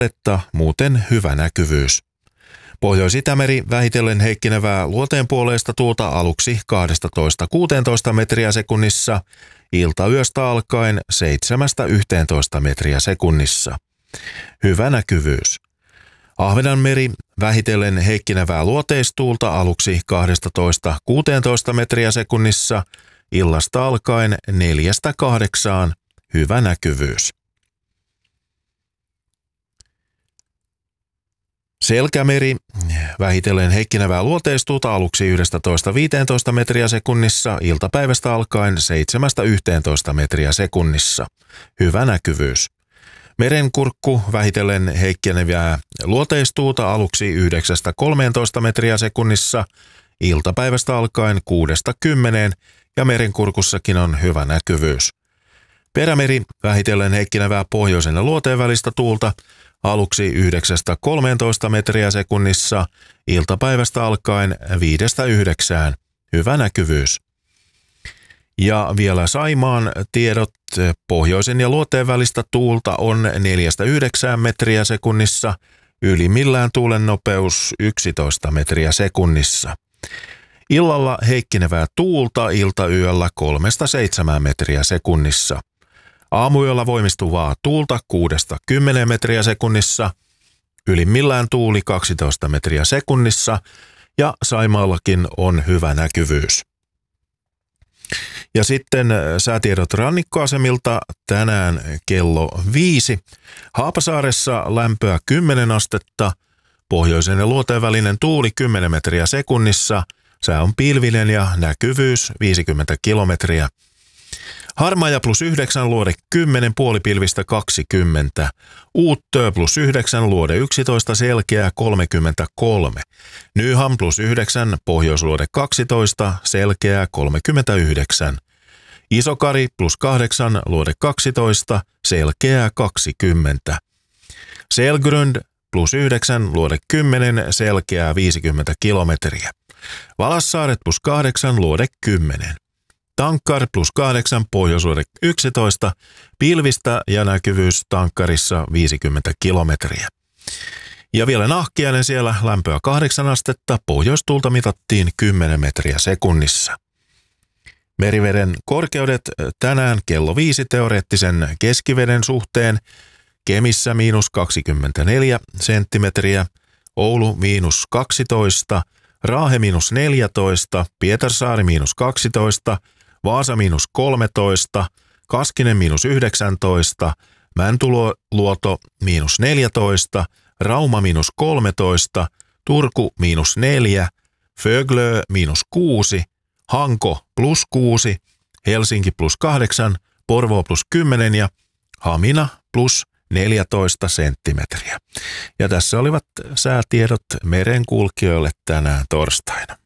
muuten hyvä näkyvyys. Pohjois-Itämeri vähitellen heikkenevää luoteenpuoleista tuulta aluksi 12–16 metriä sekunnissa, iltayöstä alkaen 7–11 metriä sekunnissa. Hyvä näkyvyys. Ahvenanmeri vähitellen heikkenevää luoteistuulta aluksi 12–16 metriä sekunnissa, illasta alkaen 4–8, hyvä näkyvyys. Selkämeri vähitellen heikkenevää luoteistuulta aluksi 11–15 metriä sekunnissa, iltapäivästä alkaen 7–11 metriä sekunnissa, hyvä näkyvyys. Merenkurkku vähitellen heikkenevää luoteistuulta aluksi 9–13 metriä sekunnissa, iltapäivästä alkaen 6–10 ja merenkurkussakin on hyvä näkyvyys. Perämeri vähitellen heikkenevää pohjoisen ja luoteen välistä tuulta aluksi 9–13 metriä sekunnissa, iltapäivästä alkaen 5–9, hyvä näkyvyys. Ja vielä Saimaan tiedot, pohjoisen ja luoteen välistä tuulta on 4–9 metriä sekunnissa, ylimmillään tuulen nopeus 11 metriä sekunnissa. Illalla heikkenevää tuulta iltayöllä 3–7 metriä sekunnissa. Aamuyöllä voimistuvaa tuulta 6–10 metriä sekunnissa, ylimmillään tuuli 12 metriä sekunnissa ja Saimaallakin on hyvä näkyvyys. Ja sitten säätiedot rannikkoasemilta tänään kello 5. Haapasaaressa lämpöä 10 astetta, pohjoisen ja luoteen välinen tuuli 10 metriä sekunnissa, sää on pilvinen ja näkyvyys 50 kilometriä. Harmaja +9, luode 10, puolipilvistä 20. Uuttö +9, luode 11, selkeää 33. Nyham +9, pohjoisluode 12, selkeää 39. Isokari +8, luode 12, selkeää 20. Selgrund +9, luode 10, selkeää 50 kilometriä. Valassaaret +8, luode 10. Tankkar +8, pohjoisluode 11, pilvistä ja näkyvyys Tankkarissa 50 kilometriä. Ja vielä Nahkiainen siellä lämpöä 8 astetta, pohjoistuulta mitattiin 10 metriä sekunnissa. Meriveden korkeudet tänään kello 5 teoreettisen keskiveden suhteen. Kemissä -24 senttimetriä, Oulu -12, Raahe -14, Pietarsaari -12, Vaasa -13, Kaskinen -19, Mäntyluoto -14, Rauma -13, Turku -4, Föglö -6, Hanko +6, Helsinki +8, Porvoo +10 ja Hamina +14 senttimetriä. Ja tässä olivat säätiedot merenkulkijoille tänään torstaina.